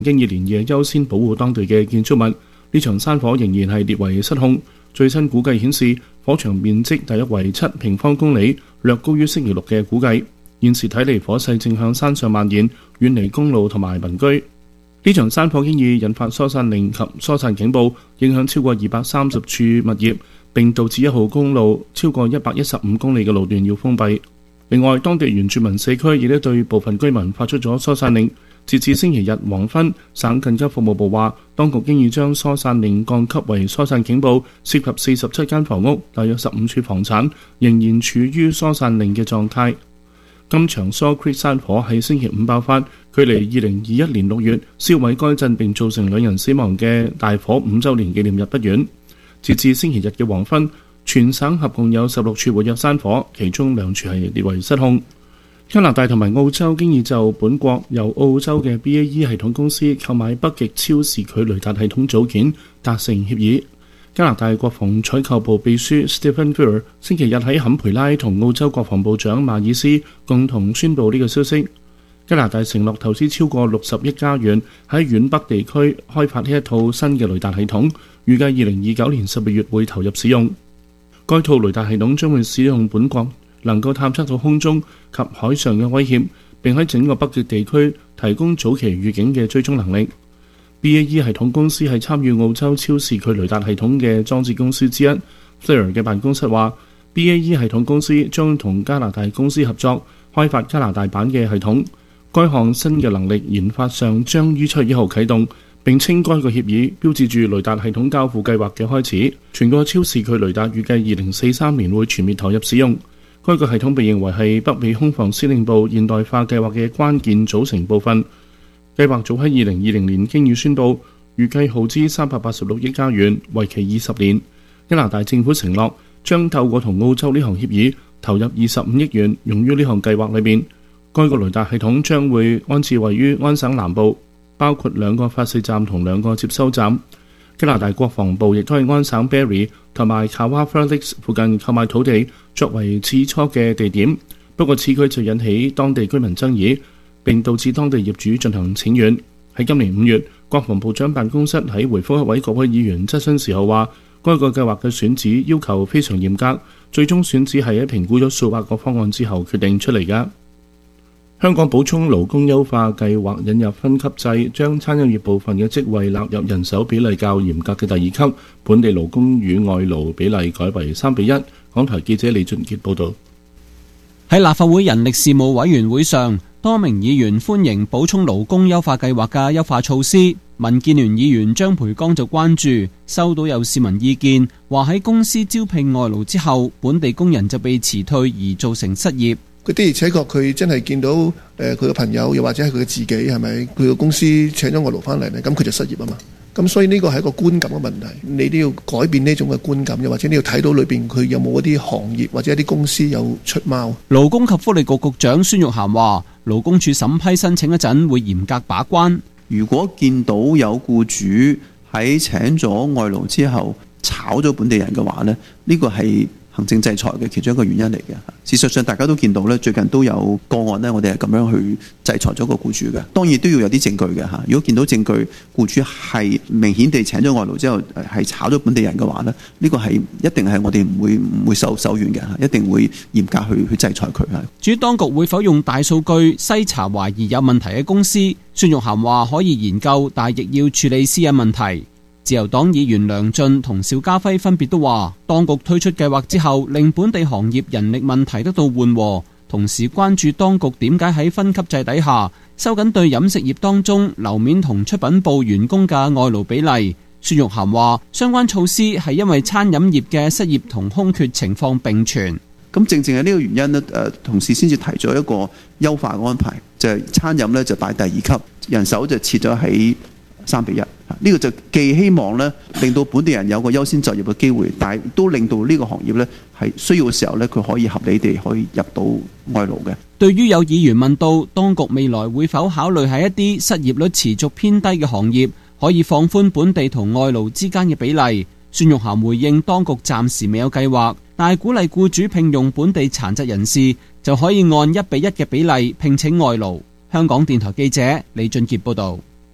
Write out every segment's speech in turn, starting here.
經已連夜優先保護當地嘅建築物。呢場山火仍然係列為失控。最新估計顯示，火場面積大約為7平方公里，略高於星期六嘅估計。現時睇嚟，火勢正向山上蔓延，遠離公路同埋民居。呢場山火經已引發疏散令及疏散警報，影響超過230處物業，並導致1號公路超過115公里嘅路段要封閉。另外，當地原住民社區亦都對部分居民發出咗疏散令。截至星期日黃昏，省緊急服務部話，當局經已將疏散令降級為疏散警報，涉及47間房屋，大約15處房產仍然處於疏散令嘅狀態。今場 Salt Creek 山火喺星期五爆發，距離2021年6月燒毀該鎮並造成2人死亡嘅大火5週年紀念日不遠。截至星期日嘅黃昏，全省合共有16處活躍山火，其中2處係列為失控。加拿大同埋澳洲經已就本國由澳洲嘅 BAE 系統公司購買北極超視距雷達系統組件達成協議。加拿大國防採購部秘書 Stephen Fuhr 星期日喺坎培拉同澳洲國防部長馬爾斯共同宣布呢個消息。加拿大承諾投資超過60億加元喺遠北地區開發呢一套新嘅雷達系統，預計2029年12月會投入使用。該套雷達系統將會使用本國能夠探測到空中及海上嘅威脅，並喺整個北極地區提供早期預警嘅追蹤能力。BAE 系統公司係參與澳洲超視距雷達系統嘅裝置公司之一。Flair 嘅辦公室話 ，BAE 系統公司將同加拿大公司合作開發加拿大版嘅系統。該項新嘅能力研發上將於7月1號啟動，並稱該個協議標誌住雷達系統交付計劃嘅開始。全個超視距雷達預計2043年會全面投入使用。該個系統被認為係北美空防司令部現代化計劃嘅關鍵組成部分。計劃早喺2020年經已宣布，預計耗資386億加元，為期20年。加拿大政府承諾將透過同澳洲呢項協議投入25億元，用於呢項計劃裏面。該個雷達系統將會安置位於安省南部，包括2個發射站同2個接收站。加拿大國防部亦都喺安省 Barrie 同埋 Kawartha Lakes 附近購買土地，作為最初嘅地點。不過此舉就引起當地居民爭議，並導致當地業主進行請願。喺今年5月，國防部長辦公室喺回覆一位國會議員質詢時候話，該個計劃嘅選址要求非常嚴格，最終選址係喺評估咗數百個方案之後決定出嚟㗎。香港補充勞工優化計劃引入分級制，將餐飲業部分嘅職位納入人手比例較嚴格嘅第2級，本地勞工與外勞比例改為3:1。港台記者李俊傑報導。 喺立法會人力事務委員會上，多名議員歡迎補充勞工優化計劃嘅優化措施。民建聯議員張培剛就關注收到有市民意見，話喺公司招聘外勞之後，本地工人就被辭退而造成失業。 佢的而且確佢真係見到佢嘅朋友，又或者係佢嘅自己，係咪佢嘅公司請咗外勞翻嚟呢？咁佢就失業啊嘛。咁所以呢個係一個觀感嘅問題，你都要改變呢種嘅觀感，又或者你要睇到裏邊佢有冇一啲行業或者一啲公司有出貓。 勞工及福利局局長孫玉菡話，勞工處審批申請嗰陣會嚴格把關。 如果見到有僱主喺請咗外勞之後炒咗本地人嘅話呢，呢個係行政制裁嘅其中一個原因嚟嘅。事實上大家都見到咧，最近都有個案呢，我哋係咁樣去制裁咗個僱主嘅。當然都要有啲證據嘅嚇。如果見到證據，僱主係明顯地請咗外勞之後係炒咗本地人嘅話呢，呢個係一定係我哋唔會手軟嘅嚇，一定會嚴格去制裁佢嚇。 至於當局會否用大數據篩查懷疑有問題嘅公司，孫玉菡話可以研究，但亦要處理私隱問題。自由黨議員梁進同邵家輝分別都話，當局推出計劃之後，令本地行業人力問題得到緩和，同時關注當局點解喺分級制底下收緊對飲食業當中樓面同出品部員工嘅外勞比例。孫玉菡話，相關措施係因為餐飲業嘅失業同空缺情況並存。 咁正係呢個原因呢，同事先至提咗一個優化安排，就係餐飲呢就擺第2級，人手就設咗喺3:1。呢個就既希望咧令到本地人有個優先就業嘅機會，但係都令到呢個行業咧係需要嘅時候咧，佢可以合理地可以入到外勞嘅。 對於有議員問到當局未來會否考慮喺一啲失業率持續偏低嘅行業可以放寬本地同外勞之間嘅比例，孫玉菡回應當局暫時未有計劃，但係鼓勵僱主聘用本地殘疾人士就可以按1:1嘅比例聘請外勞。香港電台記者李俊傑報導。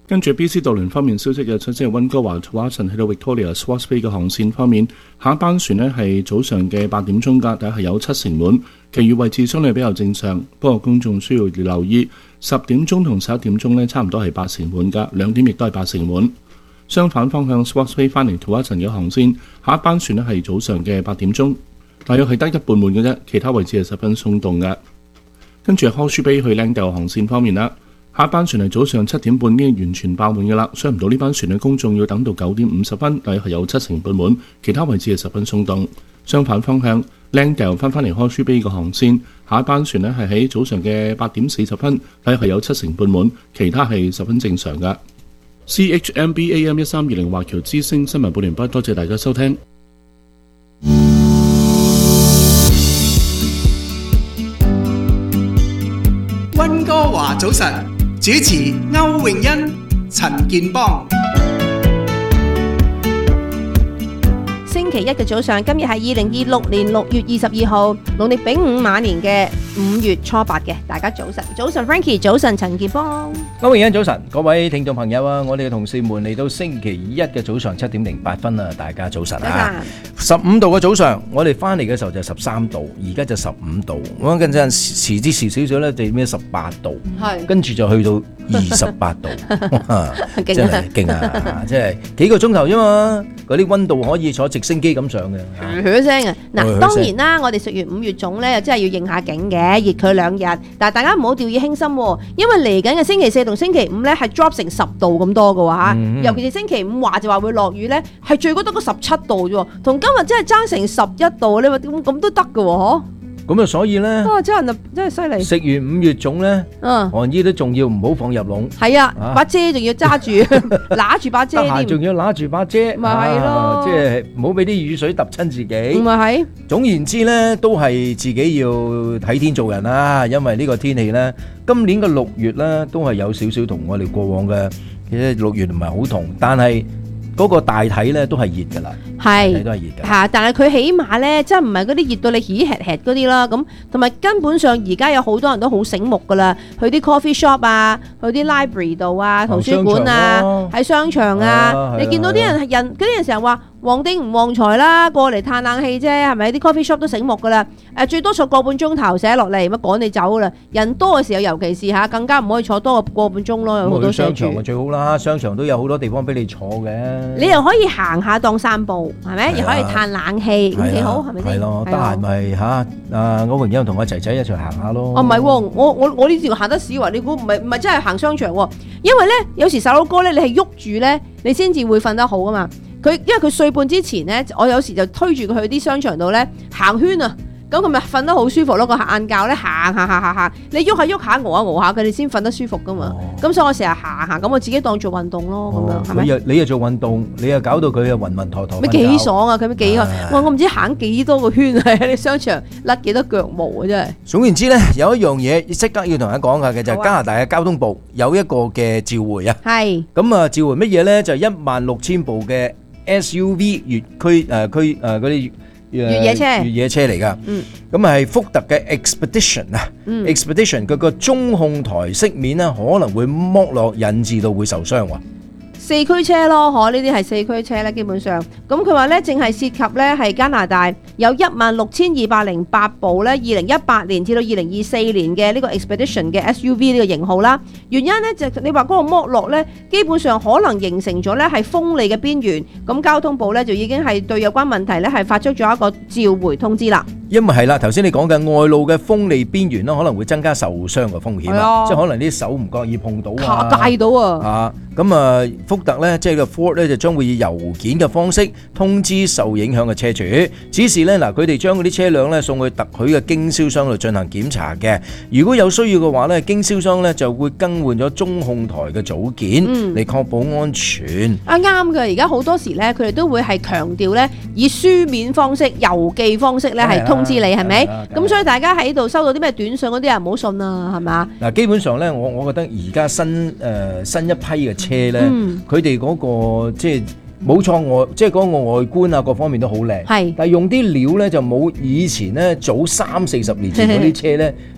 跟住 BC 渡輪方面消息嘅，首先係溫哥華土華臣去到 Victoria Swartz Bay 嘅航線方面，下一班船呢係早上嘅8點鐘㗎，但係有70%滿，其餘位置相對比較正常。不過公眾需要留意10點鐘同11點鐘呢差唔多係80%滿㗎，2點亦都係80%滿。相反方向 Swartz Bay 翻嚟土華臣嘅航線，下一班船呢係早上嘅8點鐘，大約係得一半滿嘅啫，其他位置係十分鬆動嘅。跟住 Horseshoe Bay 去 Langdale 航線方面啦。下一班船係早上7點半已經完全爆滿嘅啦，上唔到呢班船嘅公眾要等到9點50分，大約係有70%半滿，其他位置係十分鬆動。相反方向 Langdale 翻嚟 Horseshoe Bay 嘅航線，下一班船呢係喺早上嘅8點40分，大約係有70%半滿，其他係十分正常嘅。CHMB AM 1320華僑之聲新聞報完畢，多謝大家收聽。 溫哥華早晨，主持歐詠欣、陳健邦。 星期一嘅早上，今日係2026年6月22號，農曆丙午馬年嘅5月初8嘅，大家早晨，早晨 Frankie， 早晨陳健邦， 歐詠欣早晨，各位聽眾朋友啊，我哋嘅同事們嚟到星期一嘅早上7點08分啦，大家早晨啊！15度嘅早上，我哋翻嚟嘅時候就13度，而家就15度，我嗰陣遲啲遲少少咧，就咩18度，係，跟住就去到28度，真係勁啊！即係幾個鐘頭啫嘛，嗰啲溫度可以坐直升機咁上嘅， 噓聲啊！嗱，當然啦，我哋食完5月粽咧，又真係要應下景嘅，熱佢2日。但係大家唔好掉以輕心，因為嚟緊嘅星期4同星期5咧係 drop 成10度咁多嘅喎嚇，尤其是星期5話就話會落雨咧，係最高得個17度啫，同今日真係爭成11度，你話咁都得嘅喎嗬？ 咁啊，所以咧， 真係犀利！ 食完5月粽咧，寒衣都仲要唔好放入籠。 係啊，把遮仲要揸住，揦住把遮添， 仲要揦住把遮， 咪係咯， 即係唔好俾啲雨水揼親自己。 唔係。 總言之咧，都係自己要睇天做人啦。因為呢個天氣咧，今年嘅6月咧，都係有少少同我哋過往嘅6月唔係好同，但係嗰個大體咧都係熱㗎啦。係都係熱嘅嚇，但係佢起碼咧，真係唔係嗰啲熱到你起吃吃嗰啲啦。咁同埋根本上而家有好多人都好醒目噶啦，去啲 coffee shop 啊，去啲 library 度啊，圖書館啊，喺商場啊，你見到啲人嗰啲人成日話旺丁唔旺財啦，過嚟嘆冷氣啫，係咪？啲 coffee shop 都醒目噶啦。最多坐個半鐘頭寫落嚟，乜趕你走啦。人多嘅時候，尤其是嚇，更加唔可以坐多個半鐘咯。有好多商場就最好啦，商場都有好多地方俾你坐嘅。 你又可以行下當散步。係咪？又可以嘆冷氣，咁幾好，係咪先？係咯，得閒咪嚇歐詠欣同我仔仔一齊行下咯。 哦，唔係喎，我呢條行得屎喎，你估唔係真係行商場喎？因為咧，有時細佬哥咧，你係喐住咧，你先至會瞓得好噶嘛。因為佢睡半之前咧，我有時就推住佢去啲商場度咧行圈啊。咁佢咪瞓得好舒服咯，個晏覺咧行，你喐下熬下，佢哋先瞓得舒服噶嘛。咁所以我成日行，咁我自己當做運動咯，咁樣係咪？ 你又做運動，你又搞到佢暈暈陀陀。 咪幾爽啊！佢咪幾我唔知行幾多個圈喺啲商場甩幾多腳毛啊！真係。總言之咧，有一樣嘢即刻要同大家講下嘅就係加拿大嘅交通部有一個嘅召回啊。係。咁啊，召回乜嘢咧？就係16000部嘅 SUV 越野嗰啲。越野車嚟噶，咁係福特嘅 Expedition 啊，Expedition 佢個中控台飾面咧可能會剝落，引致到會受傷喎。 4驅車咯，呢啲係4驅車咧，基本上。咁佢話咧，淨係涉及咧係加拿大有16208部咧，2018年至到2024年嘅呢個 Expedition 嘅 SUV 呢個型號啦。原因咧就你話嗰個剝落咧，基本上可能形成咗咧係鋒利嘅邊緣。咁交通部咧就已經係對有關問題咧係發出咗一個召回通知啦。 因為係啦，頭先你講嘅外露嘅鋒利邊緣啦，可能會增加受傷嘅風險啊，即係可能啲手唔覺意碰到啊， 界到啊。 咁啊，福特咧即係個 Ford 咧就將會以郵件嘅方式通知受影響嘅車主，指示咧嗱佢哋將嗰啲車輛咧送去特許嘅經銷商度進行檢查嘅。如果有需要嘅話咧，經銷商咧就會更換咗中控台嘅組件嚟確保安全。 啱嘅，而家好多時咧佢哋都會係強調咧以書面方式、郵寄方式咧係通知你係咪？咁所以大家喺度收到啲咩短信嗰啲人唔好信啊，係嘛？ 嗱，基本上咧，我覺得而家新一批嘅車咧，佢哋嗰個即係冇錯即係嗰個外觀啊，各方面都好靚。係，但係用啲料咧就冇以前咧早30-40年前嗰啲車咧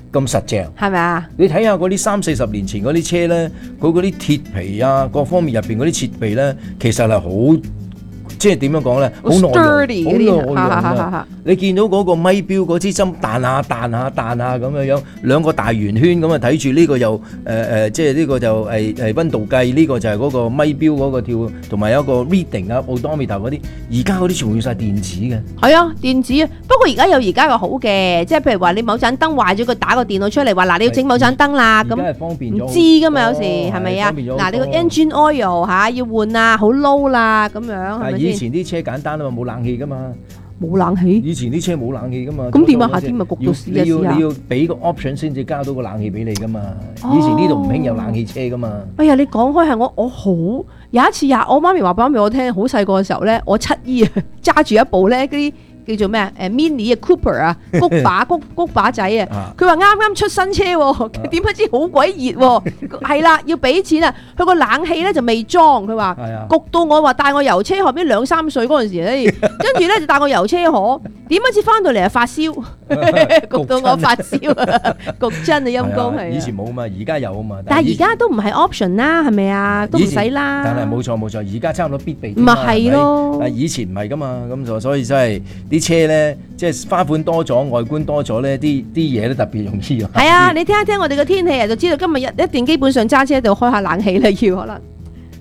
咁實淨， 係咪啊？ 你睇下嗰啲30-40年前嗰啲車咧，佢嗰啲鐵皮啊，各方面入邊嗰啲設備咧，其實係好。即係點樣講咧？好耐用，好耐用啊！你見到嗰個咪錶嗰支針彈下咁樣，兩個大圓圈咁啊，睇住呢個又即係呢個就係溫度計，呢個就係嗰個咪錶嗰個跳，同埋有一個 reading 啊、odometer 嗰啲。而家嗰啲全部要晒電子嘅。係啊，電子啊。不過而家有而家嘅好嘅，即係譬如話你某盞燈壞咗，佢打個電腦出嚟話嗱，你要整某盞燈啦，咁唔知噶嘛，有時係咪啊？嗱，你個 engine oil 嚇要換啊，好 low 啦咁樣係咪？ 以前啲車簡單啊嘛，冇冷氣噶嘛， 冇冷氣。以前啲車冇冷氣噶嘛。 咁點啊？夏天咪焗到死啊！ 你要俾個 option 先至加到個冷氣俾你噶嘛。以前呢度唔興有冷氣車噶嘛。 哎呀，你講開係我好有一次我媽咪話俾我聽，好細個嘅時候咧，我七姨啊揸住一部咧嗰啲叫做咩mini 啊 Cooper 啊谷把仔啊，佢話啱啱出新車喎，點不知好鬼熱喎，係啦要俾錢啊，佢個冷氣咧就未裝，佢話焗到我話帶我遊車河邊2-3歲嗰陣時咧，跟住咧就帶我遊車河，點不知翻到嚟發燒，焗到我發燒，焗真啊陰公係。 以前冇嘛，而家有啊嘛。 但係而家都唔係 option 啦，係咪啊？都唔使啦。 但係冇錯，而家差唔多必備。 咪係咯。 但係以前唔係噶嘛，咁所以真係啲車咧，即係花款多咗，外觀多咗咧，啲嘢都特別容易。 係啊，你聽一聽我哋嘅天氣啊，就知道今日一定基本上揸車喺度開下冷氣啦，要可能。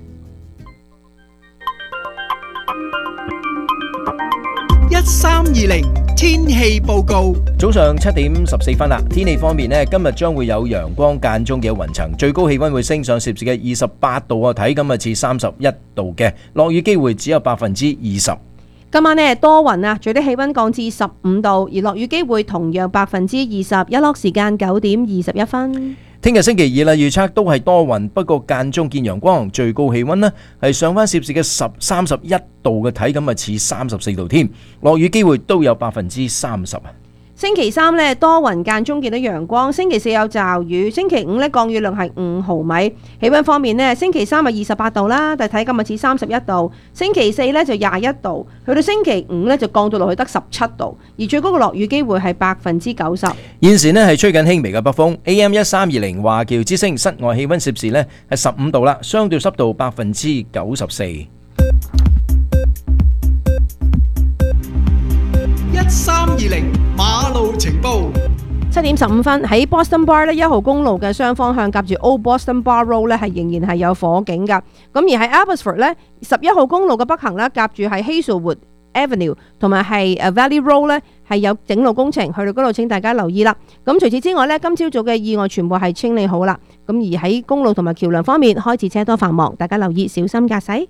1320天氣報告。 早上7點14分啦。天氣方面呢，今日將會有陽光間中嘅雲層，最高氣溫會升上攝氏嘅28度啊，體感啊似31度嘅，落雨機會只有20%。 今晚呢多雲啊，最低氣溫降至15度，而落雨機會同樣20%，日落時間9點21分。 聽日星期二啦，預測都係多雲，不過間中見陽光，最高氣溫呢係上翻攝氏嘅31度嘅，體感啊似34度添，落雨機會都有30%啊。 星期三呢多雲間中見到陽光，星期四有驟雨，星期五呢降雨量係5毫米。氣溫方面呢，星期三係28度啦，但係體感啊似31度，星期四呢就21度，去到星期五呢就降到落去得17度，而最高嘅落雨機會係90%。 現時呢係吹緊輕微嘅北風 ，AM 1320華僑之聲，室外氣溫攝氏呢係15度啦，相對濕度94%。 1320馬路情報。 7點15分喺 Boston Bar 咧，1號公路嘅雙方向夾住 Old Boston Bar Road 咧，係仍然係有火警噶。咁而喺 Abbotsford 咧，11號公路嘅北行咧，夾住係 Hazelwood Avenue 同埋係 Valley Road 咧，係有整路工程，去到嗰度請大家留意啦。咁除此之外咧，今朝早嘅意外全部係清理好啦。咁而喺公路同埋橋樑方面，開始車多繁忙，大家留意小心駕駛。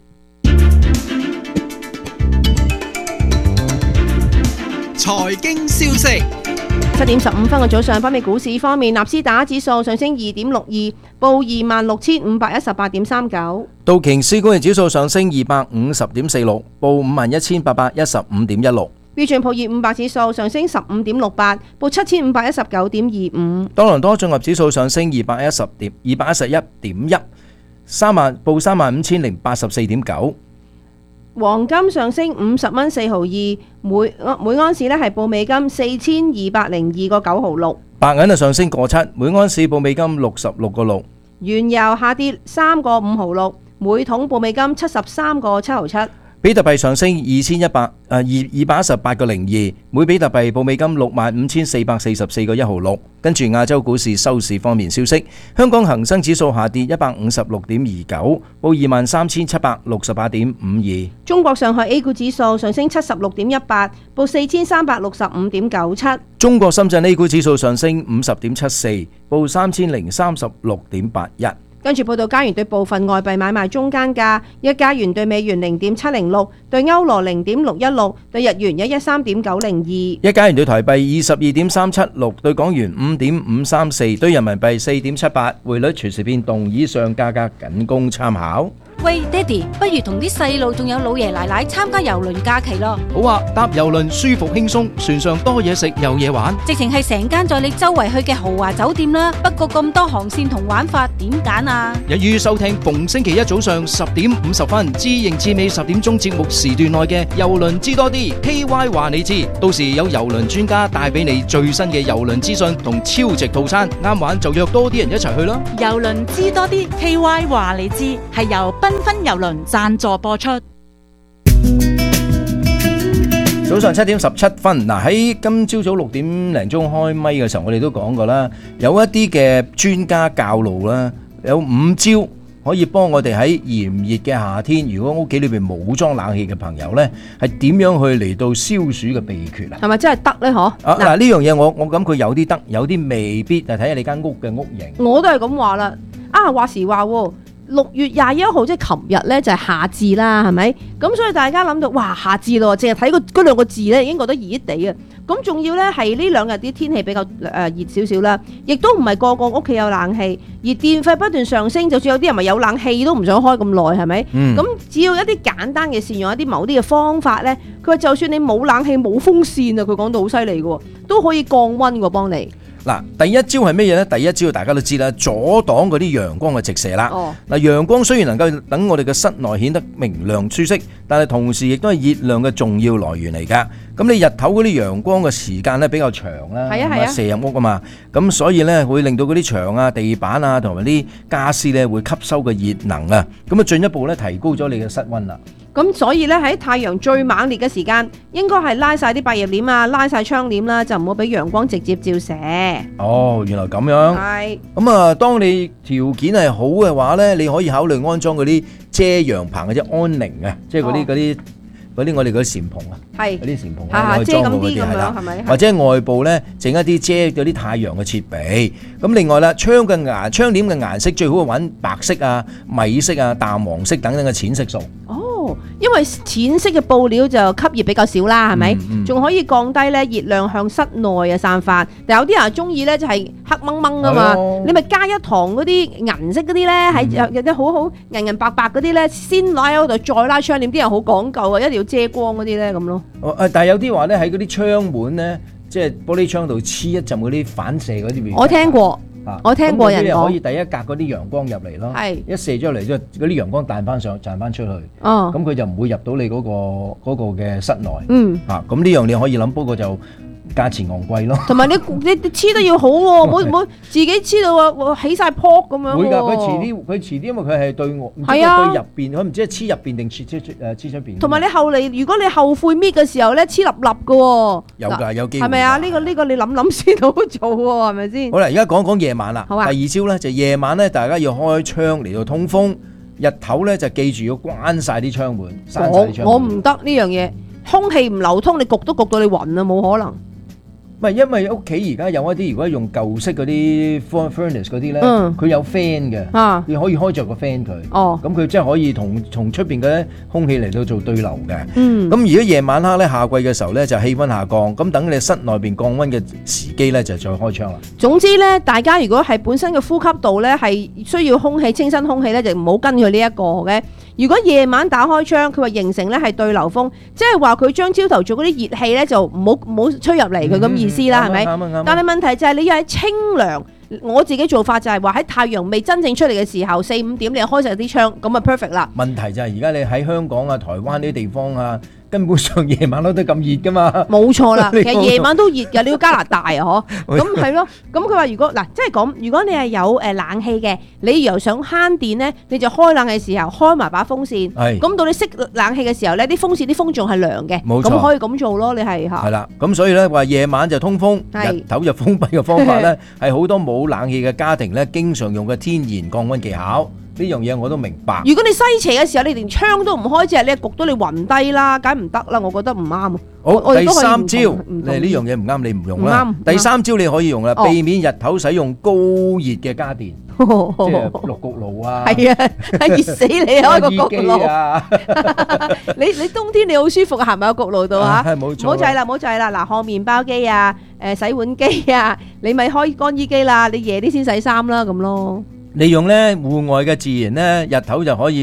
財經消息。 7點15分嘅早上，北美股市方面，納斯達克指數上升2.62，報26,518.39。 道瓊斯工業指數上升250.46，報51,815.16。 標準普爾500指數上升15.68，報7,519.25。 多倫多綜合指數上升211.1，報35,084.9。 黃金上升50蚊4毫2，每盎司咧係報美金4202.9毫6。 白銀上升1.7，每盎司報美金66.6。 原油下跌3.5毫6，每桶報美金73.7毫7。 比特幣上升218.02，每比特幣報美金65,444.1毫6。跟住亞洲股市收市方面消息，香港恒生指數下跌156.29，報23,768.52。 中國上海 A 股指數上升76.18，報4,365.97。 中國深圳 A 股指數上升50.74，報3,036.81。 跟住報道加元對部分外幣買賣中間價：一加元對美元0.706，對歐羅0.616，對日元113.902。 一加元對台幣22.376，對港元5.534，對人民幣4.78。匯率隨時變動，以上價格僅供參考。 喂，爹哋，不如同啲細路仲有老爺奶奶參加郵輪假期咯。 好啊，搭郵輪舒服輕鬆，船上多嘢食有嘢玩， 直情係成間載你周圍去嘅豪華酒店啦。不過咁多航線同玩法，點揀啊？ 一於收聽逢星期一早上10:50知認知美10點鐘節目時段內嘅郵輪知多啲 KY 話你知，到時有郵輪專家帶俾你最新嘅郵輪資訊同超值套餐，啱玩就約多啲人一齊去啦。 郵輪知多啲 KY 話你知係由繽紛郵輪贊助播出。 早上7:17，嗱喺今朝早6點零鐘開咪嘅時候，我哋都講過啦，有一啲嘅專家教路啦，有5招可以幫我哋喺炎熱嘅夏天，如果屋企裏邊冇裝冷氣嘅朋友呢，係點樣去嚟到消暑嘅秘訣啊？ 係咪真係得呢？ 嗱呢樣嘢我諗佢有啲得，有啲未必，就睇下你間屋嘅屋型。 我都係咁話啦。話時話喎，6月21號即係琴日呢，就係夏至啦，係咪？咁所以大家諗到哇夏至咯，淨係睇嗰2個字呢，已經覺得熱熱地啊！咁仲要呢，係呢2日啲天氣比較熱少少啦，亦都唔係個個屋企有冷氣，而電費不斷上升，就算有啲人咪有冷氣都唔想開咁耐，係咪？咁只要一啲簡單嘅善用一啲某啲嘅方法呢，佢話就算你冇冷氣冇風扇啊，佢講到好犀利嘅，都可以降溫嘅幫你。 嗱，第一招係咩嘢呢？第一招大家都知啦，阻擋嗰啲陽光嘅直射啦。嗱，陽光雖然能夠等我哋嘅室內顯得明亮舒適，但係同時亦都係熱量嘅重要來源嚟㗎。咁你日頭嗰啲陽光嘅時間咧比較長啦，射入屋啊嘛，咁所以咧會令到嗰啲牆啊、地板啊同埋啲家私咧會吸收嘅熱能啊，咁啊進一步咧提高咗你嘅室溫啦。 咁所以咧喺太陽最猛烈嘅時間，應該係拉晒啲百葉簾啊，拉晒窗簾啦，就唔好俾陽光直接照射。 哦，原來咁樣。係。咁啊，當你條件係好嘅話咧，你可以考慮安裝嗰啲遮陽棚嘅啫，安寧啊，即係嗰啲我哋嗰啲簷篷啊，嗰啲簷篷可以裝到嗰啲係啦，或者外部咧整一啲遮嗰啲太陽嘅設備。咁另外啦，窗簾嘅顏色最好係揾白色啊、米色啊、淡黃色等等嘅淺色素。 因為淺色嘅布料就吸熱比較少啦，係咪？仲可以降低咧熱量向室內散發。但有啲人中意咧就係黑掹掹噶嘛，你咪加一堂嗰啲銀色嗰啲咧，喺有啲好銀銀白白嗰啲咧，先拉喺度再拉窗簾。啲人好講究啊，一定要遮光嗰啲咧咁咯。 但係有啲話咧喺嗰啲窗門咧，即係玻璃窗度黐一陣嗰啲反射嗰啲。 我聽過。我聽過人講， 可以第一格嗰啲陽光入嚟咯，一射咗嚟之後，嗰啲陽光彈翻上，彈翻出去，咁佢就唔會入到你嗰個嘅室內。咁呢樣你可以諗，不過就價錢昂貴咯。同埋你黐得要好喎，唔好自己黐到起晒泡咁樣。會㗎，佢遲啲，因為佢係對外，唔知對入邊，佢唔知係黐入邊定黐出邊。同埋你後嚟，如果你後悔搣嘅時候咧，黐立立嘅喎。有㗎，有機會。係咪啊？呢個你諗先好做喎，係咪先？好啦，而家講夜晚啦。好啊。第2招咧就夜晚咧，大家要開窗嚟到通風。日頭咧就記住要關晒啲窗門，閂晒啲窗門。我唔得呢樣嘢，空氣唔流通，你焗都焗到你暈啊，冇可能。唔係，因為屋企而家有一啲，如果用舊式嗰啲 furnace 嗰啲咧，佢有 fan 嘅，你可以開着個 fan 佢。咁佢即係可以從出邊嘅空氣嚟到做對流嘅。咁如果夜晚黑咧，夏季嘅時候咧，就氣温下降，咁等你室內邊降温嘅時機咧，就再開窗啦。總之咧，大家如果係本身嘅呼吸道咧係需要空氣清新空氣咧，就唔好跟佢呢一個嘅。如果夜晚打開窗，佢話形成咧係對流風，即係話佢將朝頭早嗰啲熱氣咧就唔好吹入嚟，佢咁意思啦，係咪？但係問題就係你要喺清涼。我自己做法就係話喺太陽未真正出嚟嘅時候，4-5點你開晒啲窗，咁啊 perfect 啦。問題就係而家你喺香港啊、台灣呢啲地方啊，根本上夜晚都咁熱噶嘛。冇錯啦，其實夜晚都熱㗎，你要加拿大啊，嗬。咁係咯，咁佢話如果嗱，即係講，如果你係有冷氣嘅，你又想慳電咧，你就開冷氣嘅時候開埋把風扇。係。咁到你熄冷氣嘅時候咧，啲風扇啲風仲係涼嘅。冇錯。咁可以咁做咯，你係嚇。係啦，咁所以咧話夜晚就通風，日頭就封閉嘅方法咧，係好多冇冷氣嘅家庭咧，經常用嘅天然降溫技巧。呢樣嘢我都明白。如果你西斜嘅時候，你連窗都唔開，只係你焗到你暈低啦，梗唔得啦。我覺得唔啱。好，第3招，你呢樣嘢唔啱，你唔用啦。第3招你可以用啦，避免日頭使用高熱嘅家電，即係綠焗爐啊。係啊，熱死你開個焗爐。你冬天你好舒服啊，行埋個焗爐度嚇。係冇錯。唔好制啦，唔好制啦。嗱，烘麵包機啊，洗碗機啊，你咪開乾衣機啦。你夜啲先洗衫啦，咁咯。利用咧戶外嘅自然咧，日頭就可以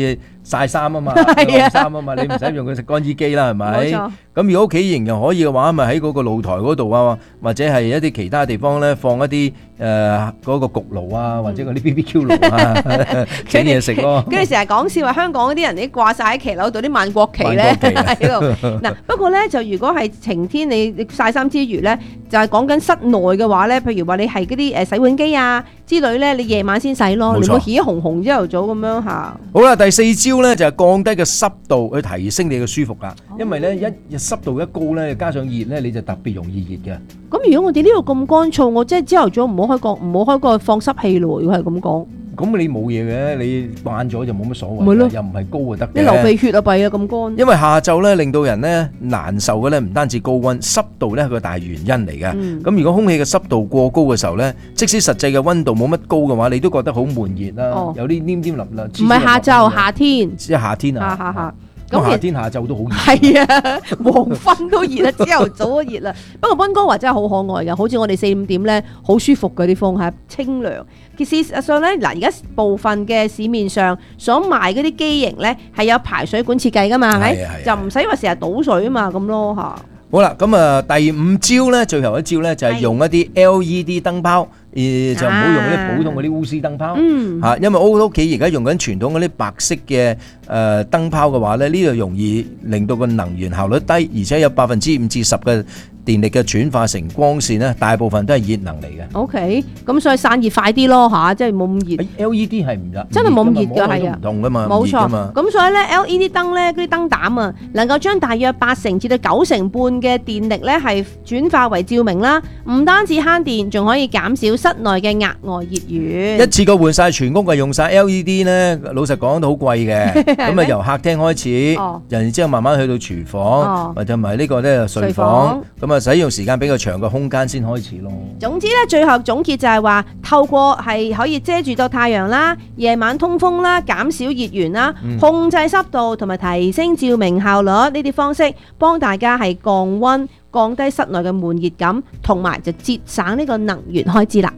曬衫啊嘛， 係啊晾衫啊嘛，你唔使用佢食乾衣機啦，係咪？ 冇錯咁如果屋企仍然可以嘅話，咪喺嗰個露台嗰度啊，或者係一啲其他地方咧，放一啲嗰個焗爐啊，或者嗰啲 BBQ 爐啊，整嘢食咯。 跟住成日講笑話，香港嗰啲人你掛晒喺騎樓度啲萬國旗咧喺度。嗱，不過咧就如果係晴天你曬衫之餘咧，就係講緊室內嘅話咧，譬如話你係嗰啲洗碗機啊之類咧，你夜晚先洗咯，你唔好起紅紅朝頭早咁樣嚇。 好啦，第四招咧就係降低個濕度去提升你嘅舒服啦。因為咧一濕度一高咧，加上熱咧，你就特別容易熱嘅。 咁如果我哋呢度咁乾燥，我即係朝頭早唔好開個放濕器咯。如果係咁講， 咁你冇嘢嘅，你慣咗就冇乜所謂。 咪咯又唔係高就得嘅。 你流鼻血啊，弊啊咁乾。 因為下晝咧令到人咧難受嘅咧，唔單止高溫，濕度咧係個大原因嚟嘅。咁如果空氣嘅濕度過高嘅時候咧，即使實際嘅溫度冇乜高嘅話，你都覺得好悶熱啦，有啲黏黏立立。 唔係下晝，夏天。 即係夏天啊！咁夏天下晝都好熱。係啊，黃昏都熱啦，朝頭早都熱啦。不過溫哥華真係好可愛嘅，好似我哋4-5點咧，好舒服嘅啲風係清涼。其實事實上咧，嗱而家部分嘅市面上所賣嗰啲機型咧係有排水管設計噶嘛，係咪？就唔使話成日倒水啊嘛，咁咯嚇。 好啦，咁啊第五招咧，最後一招咧就係用一啲 LED 燈泡。就唔好用嗰啲普通嗰啲鎢絲燈泡嚇，因為屋企而家用緊傳統嗰啲白色嘅燈泡嘅話咧，呢度容易令到個能源效率低，而且有5%至10%嘅電力嘅轉化成光線咧，大部分都係熱能嚟嘅。 OK，咁所以散熱快啲咯嚇，即係冇咁熱。 LED 係唔熱， 真係冇咁熱㗎，係啊， 唔同㗎嘛， 冇錯。咁所以咧 LED 燈咧嗰啲燈膽啊，能夠將大約80%至到90%半嘅電力咧係轉化為照明啦，唔單止慳電，仲可以減少室內嘅額外熱源。 一次過換晒全屋嘅用晒 LED 咧，老實講都好貴嘅。咁啊由客廳開始，然之後慢慢去到廚房，或者埋呢個咧睡房，咁啊使用時間比較長嘅空間先開始咯。 總之咧，最後總結就係話，透過係可以遮住到太陽啦，夜晚通風啦，減少熱源啦，控制濕度同埋提升照明效率呢啲方式，幫大家係降溫、降低室內嘅悶熱感，同埋就節省呢個能源開支啦。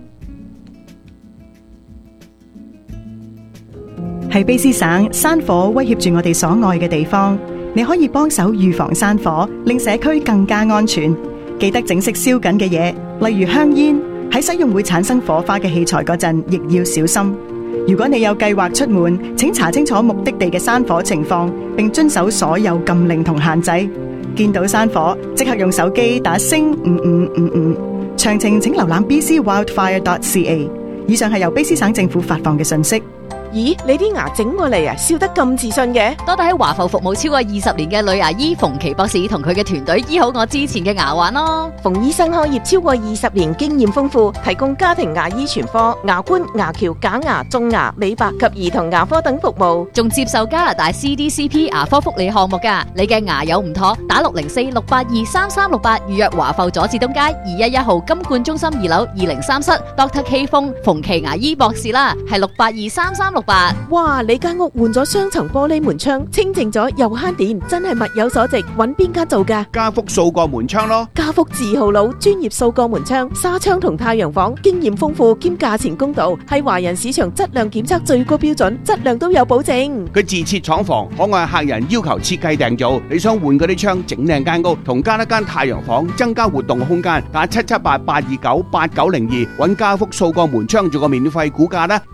喺卑詩省，山火威脅住我哋所愛嘅地方，你可以幫手預防山火，令社區更加安全。記得整熄燒緊嘅嘢，例如香煙。喺使用會產生火花嘅器材嗰陣，亦要小心。如果你有計劃出門，請查清楚目的地嘅山火情況，並遵守所有禁令同限制。見到山火，即刻用手機打星5555。詳情請瀏覽 bcwildfire.ca。以上係由卑詩省政府發放嘅信息。 咦，你啲牙整過嚟啊，笑得咁自信嘅？ 多得喺華埠服務超過20年嘅女牙醫馮琪博士同佢嘅團隊醫好我之前嘅牙患咯。 馮醫生開業超過20年，經驗豐富，提供家庭牙醫全科、牙冠、牙橋、假牙、種牙、美白及兒童牙科等服務， 仲接受加拿大 CDCP 牙科福利項目㗎。你嘅牙有唔妥，打604-682-3368預約華埠佐治東街211號金冠中心2樓203室 Dr. K 馮琪牙醫博士啦，係682-3368。 哇！你間屋換咗雙層玻璃門窗，清淨咗又慳電，真係物有所值。揾邊間做㗎？ 家福掃過門窗咯。 家福字號佬，專業掃過門窗、紗窗同太陽房，經驗豐富兼價錢公道，係華人市場質量檢測最高標準，質量都有保證。 佢自設廠房，可按客人要求設計訂造。你想換嗰啲窗，整靚間屋，同加一間太陽房，增加活動空間，打778-829-8902，揾家福掃過門窗做個免費估價啦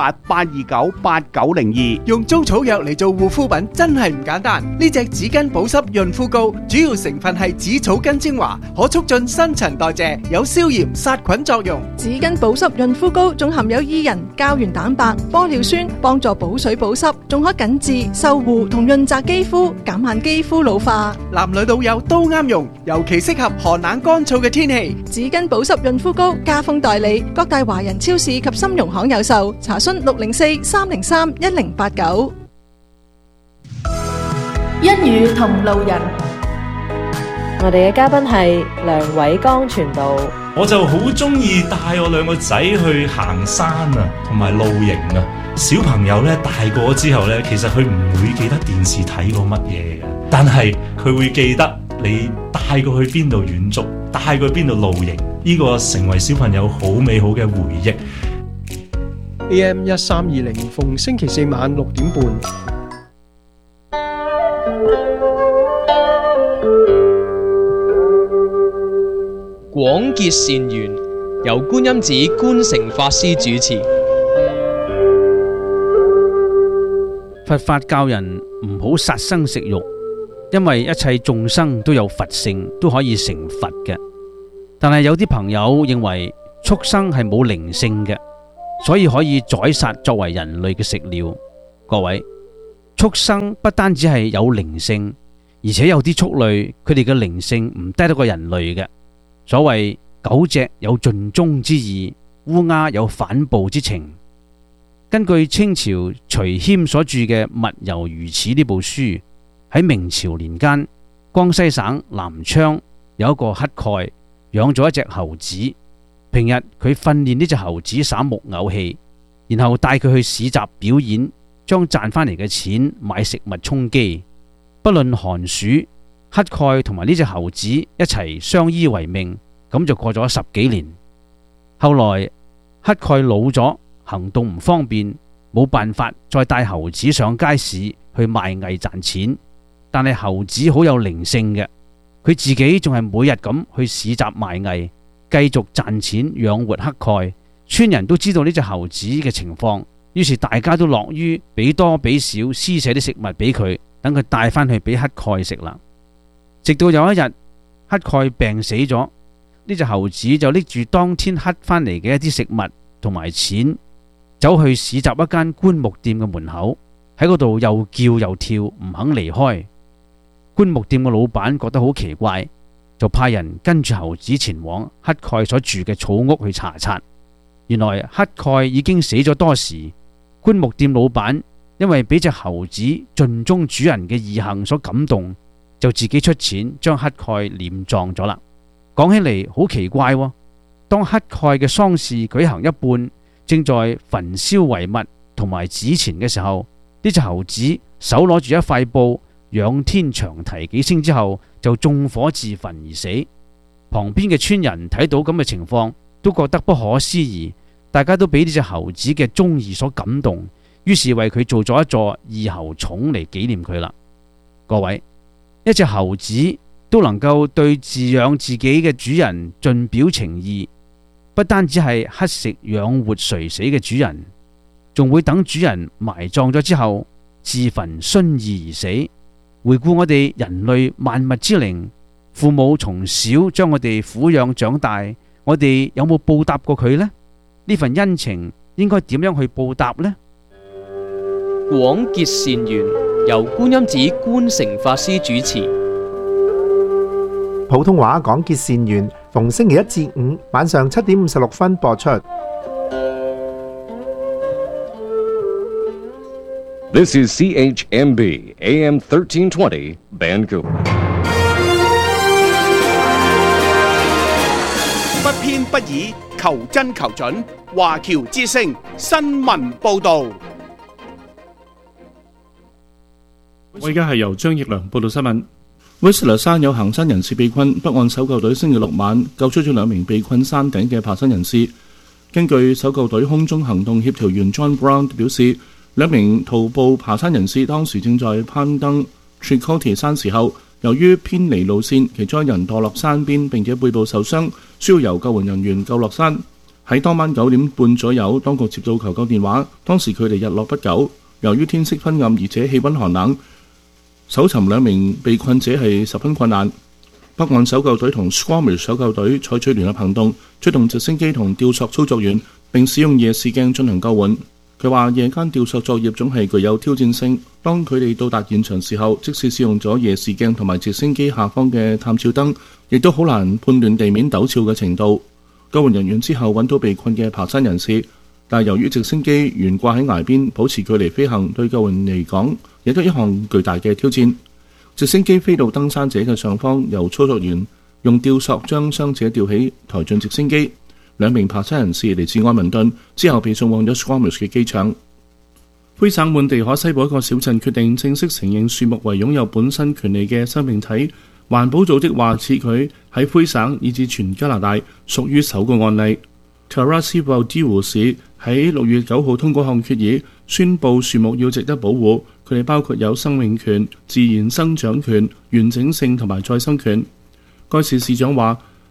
，778-829-8902。 用租草藥嚟做護膚品真係唔簡單。呢隻紙巾保濕潤膚膏主要成分係紫草根精華，可促進新陳代謝，有消炎殺菌作用。 紙巾保濕潤膚膏仲含有伊人、膠原蛋白、玻尿酸，幫助補水補濕，仲可緊致、修護同潤澤肌膚，減慢肌膚老化。 男女老幼都啱用，尤其適合寒冷乾燥嘅天氣。 紙巾保濕潤膚膏家豐代理，各大華人超市及金融行有售。查詢604-303-1089。 一語同路人，我哋嘅嘉賓係梁偉剛傳道。 我就好中意帶我2個仔去行山啊，同埋露營啊。小朋友咧大個之後咧，其實佢唔會記得電視睇過乜嘢嘅，但係佢會記得你帶過去邊度遠足，帶過去邊度露營，呢個成為小朋友好美好嘅回憶。 AM 1320，逢星期4晚6點半。 廣結善緣，由觀音寺觀誠法師主持。 佛法教人唔好殺生食肉，因為一切眾生都有佛性，都可以成佛嘅。但係有啲朋友認為畜生係冇靈性嘅，所以可以宰殺作為人類嘅食料。各位，畜生不單止係有靈性，而且有啲畜類佢哋嘅靈性唔低得過人類嘅。所謂狗隻有盡忠之意，烏鴉有反哺之情。根據清朝徐謙所著嘅《物猶如此》呢部書，喺明朝年間，江西省南昌有一個乞丐養咗一隻猴子，平日佢訓練呢隻猴子耍木偶戲，然後帶佢去市集表演，將賺翻嚟嘅錢買食物充飢。不論寒暑，乞丐同埋呢隻猴子一齊相依為命，咁就過咗10幾年。後來乞丐老咗，行動唔方便，冇辦法再帶猴子上街市去賣藝賺錢。但係猴子好有靈性嘅，佢自己仲係每日咁去市集賣藝，繼續賺錢養活乞丐。村人都知道呢隻猴子嘅情況，於是大家都樂於俾多俾少施捨啲食物俾佢，等佢帶翻去俾乞丐食啦。直到有一日，乞丐病死咗，呢隻猴子就拎住當天乞翻嚟嘅一啲食物同埋錢，走去市集一間棺木店嘅門口，喺嗰度又叫又跳，唔肯離開。棺木店嘅老闆覺得好奇怪，就派人跟住猴子前往乞丐所住嘅草屋去查察。原來乞丐已經死咗多時，棺木店老闆因為俾隻猴子盡忠主人嘅義行所感動，就自己出錢將乞丐殮葬咗啦。講起嚟好奇怪喎，當乞丐嘅喪事舉行一半，正在焚燒遺物同埋紙錢嘅時候，呢隻猴子手攞住一塊布，仰天長啼幾聲之後，就縱火自焚而死。旁邊嘅村人睇到咁嘅情況，都覺得不可思議，大家都俾呢隻猴子嘅忠義所感動，於是為佢做咗一座義猴冢嚟紀念佢啦。各位，一隻猴子都能夠對飼養自己嘅主人盡表情意，不單止係乞食養活垂死嘅主人，仲會等主人埋葬咗之後自焚殉意而死。回顧我哋人類萬物之靈，父母從小將我哋撫養長大，我哋有冇報答過佢呢？呢份恩情應該點樣去報答呢？ 廣結善緣，由觀音寺觀誠法師主持。 普通話廣結善緣，逢星期1至5晚上7點56分播出。 This is CHMB AM 1320 Vancouver。 不偏不倚，求真求準。華僑之聲新聞報導。 我而家係由張奕良報道新聞。威斯勒山有行山人士被困，北岸搜救隊星期六晚救出咗2名被困山頂嘅爬山人士。根據搜救隊空中行動協調員 John Brown 表示，2名徒步爬山人士當時正在攀登 Tricote 山時候，由於偏離路線，其中一人墮落山邊並且背部受傷，需要由救援人員救落山。喺當晚9點半左右，當局接到求救電話，當時距離日落不久。由於天色昏暗而且氣溫寒冷，搜尋2名被困者係十分困難。北岸搜救隊同 Squamish 搜救隊採取聯合行動，出動直升機同吊索操作員，並使用夜視鏡進行救援。佢話夜間吊索作業總係具有挑戰性，當佢哋到達現場時候，即使使用咗夜視鏡同埋直升機下方嘅探照燈，亦都好難判斷地面陡峭嘅程度。救援人員之後揾到被困嘅爬山人士，但由於直升機懸掛喺崖邊，保持距離飛行對救援嚟講亦都一項巨大嘅挑戰。直升機飛到登山者嘅上方，由操作員用吊索將傷者吊起抬進直升機。2名爬山人士嚟自愛民頓，之後被送往咗 Squamish 嘅機場。魁省滿地可西部一個小鎮決定正式承認樹木為擁有本身權利嘅生命體。環保組織話此舉喺魁省以至全加拿大屬於首個案例。Terrace-Valdiou 市喺6月9號通過項決議，宣布樹木要值得保護，佢哋包括有生命權、自然生長權、完整性同埋再生權。該市市長話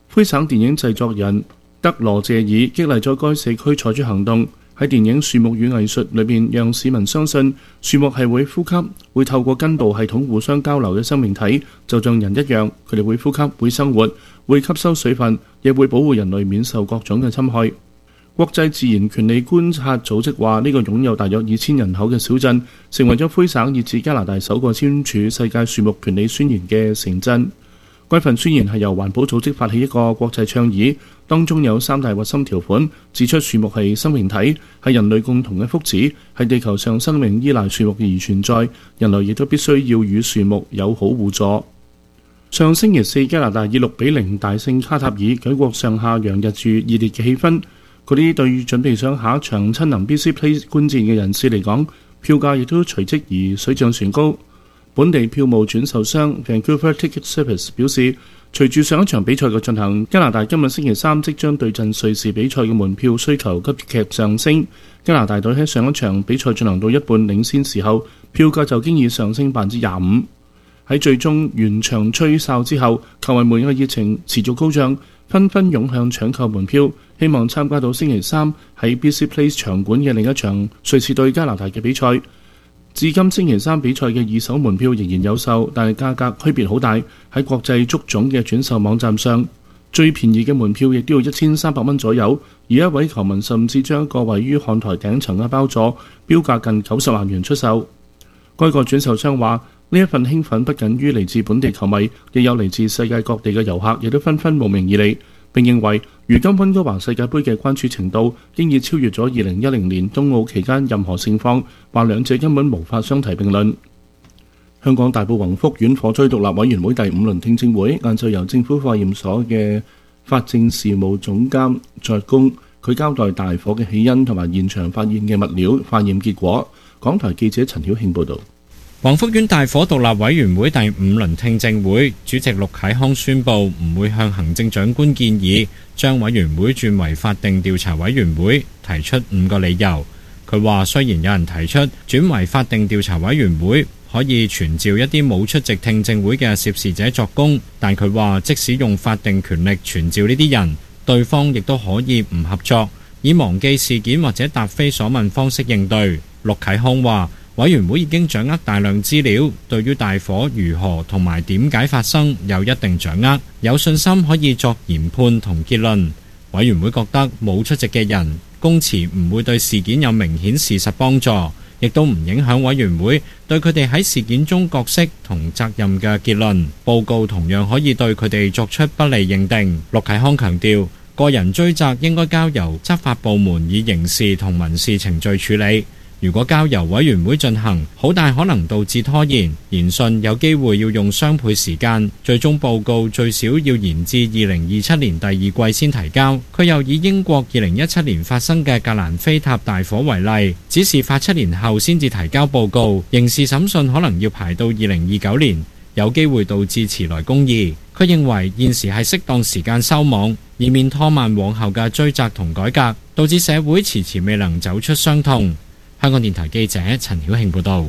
魁省電影製作人德羅謝爾激勵咗該社區採取行動，喺電影《樹木與藝術》裏邊，讓市民相信樹木係會呼吸、會透過根部系統互相交流嘅生命體，就像人一樣，佢哋會呼吸、會生活、會吸收水分，亦會保護人類免受各種嘅侵害。國際自然權利觀察組織話，呢個擁有大約2000人口嘅小鎮，成為咗魁省以至加拿大首個簽署世界樹木權利宣言嘅城鎮。該份宣言係由環保組織發起一個國際倡議，當中有3大核心條款，指出樹木係生命體，係人類共同嘅福祉，係地球上生命依賴樹木而存在，人類亦都必須要與樹木友好互助。上星期四，加拿大以6-0大勝卡塔爾，舉國上下洋溢住熱烈嘅氣氛。嗰啲對準備上下一場親臨 BC Place 觀戰嘅人士嚟講，票價亦都隨即而水漲船高。本地票務轉售商 Vancouver Ticket Service 表示，隨住上一場比賽嘅進行，加拿大今日星期三即將對陣瑞士比賽嘅門票需求急劇上升。加拿大隊喺上一場比賽進行到一半領先時候，票價就經已上升25%。喺最終完場吹哨之後，球迷們嘅熱情持續高漲，紛紛湧向搶購門票，希望參加到星期三喺 BC Place 場館嘅另一場瑞士對加拿大嘅比賽。至今星期三比賽嘅二手門票仍然有售，但係價格區別好大。喺國際足總嘅轉售網站上，最便宜嘅門票亦都要1300蚊左右，而一位球迷甚至將一個位於看台頂層嘅包座標價近90萬元出售。該個轉售商話，呢一份興奮不僅於嚟自本地球迷，亦有嚟自世界各地嘅遊客，亦都紛紛慕名而嚟。並認為，如今溫哥華世界盃嘅關注程度已經超越咗2010年冬奧期間任何盛況，話兩者根本無法相提並論。香港大埔宏福苑火災獨立委員會第5輪聽證會晏晝由政府化驗所嘅法證事務總監作供，佢交代大火嘅起因同埋現場發現嘅物料化驗結果。港台記者陳曉慶報導。 宏福苑大火獨立委員會第5輪聽證會，主席陸啟康宣布唔會向行政長官建議將委員會轉為法定調查委員會，提出5個理由。佢話雖然有人提出轉為法定調查委員會可以傳召一啲冇出席聽證會嘅涉事者作供，但佢話即使用法定權力傳召呢啲人，對方亦都可以唔合作，以忘記事件或者答非所問方式應對。陸啟康話委員會已經掌握大量資料，對於大火如何同埋點解發生有一定掌握，有信心可以作研判同結論。委員會覺得冇出席嘅人供詞唔會對事件有明顯事實幫助，亦都唔影響委員會對佢哋喺事件中角色同責任嘅結論。報告同樣可以對佢哋作出不利認定。陸啟康強調，個人追責應該交由執法部門以刑事同民事程序處理。如果交由委員會進行，好大可能導致拖延，研訊有機會要用雙倍時間，最終報告最少要延至2027年第2季先提交。佢又以英國2017年發生嘅格蘭菲塔大火為例，指事發7年後先至提交報告，刑事審訊可能要排到2029年，有機會導致遲來公義。佢認為現時係適當時間收網，以免拖慢往後嘅追責同改革，導致社會遲遲未能走出傷痛。香港電台記者陳曉慶報道。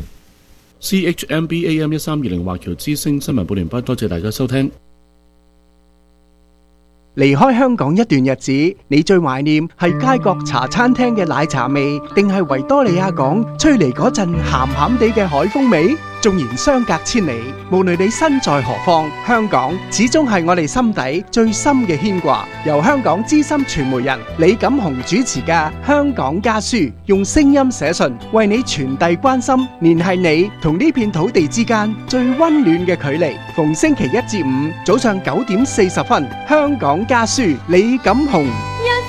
CHMB AM 1320華僑之聲新聞報完畢，多謝大家收聽。 離開香港一段日子，你最懷念係街角茶餐廳嘅奶茶味，定係維多利亞港吹嚟嗰陣鹹鹹地嘅海風味？縱然相隔千里，無論你身在何方，香港始終係我哋心底最深嘅牽掛。由香港資深傳媒人李錦雄主持嘅《香港家書》，用聲音寫信，為你傳遞關心，聯繫你同呢片土地之間最溫暖嘅距離。逢星期1至5早上9點40分，《香港家書》李錦雄。